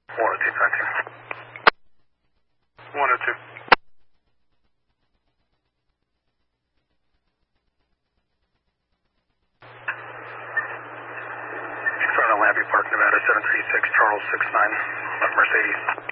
102. 102. In front of Lampe Park, Nevada, 736, Charles 69, Mercedes.